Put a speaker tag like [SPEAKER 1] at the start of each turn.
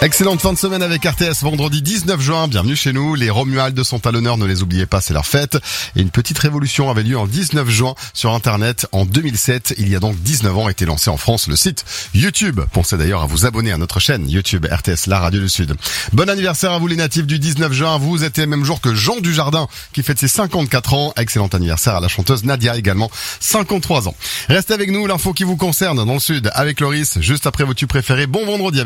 [SPEAKER 1] Excellente fin de semaine avec RTS, vendredi 19 juin, bienvenue chez nous. Les Romualdes sont à l'honneur, ne les oubliez pas, c'est leur fête. Et une petite révolution avait lieu en 19 juin sur Internet. En 2007, il y a donc 19 ans, était lancé en France le site YouTube. Pensez d'ailleurs à vous abonner à notre chaîne YouTube RTS, la radio du Sud. Bon anniversaire à vous les natifs du 19 juin, vous êtes le même jour que Jean Dujardin qui fête ses 54 ans. Excellent anniversaire à la chanteuse Nadia également, 53 ans. Restez avec nous, l'info qui vous concerne dans le Sud avec Loris, juste après vos tubes préférés. Bon vendredi.